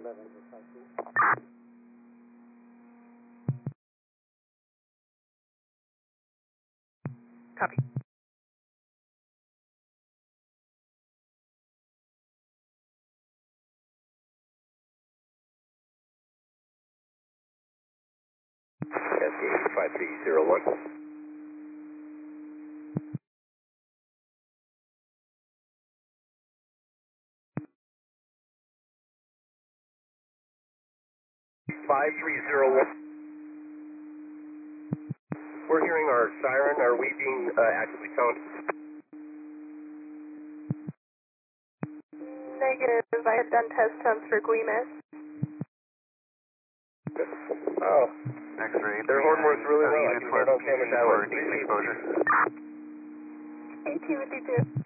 Copy. SDA 5301. We're hearing our siren. Are we being actively toned? Negative. I had done test tones for Guimas. Oh. X-ray. Their horn works really well. I can hear it on camera tower. Exposure. AT with you too.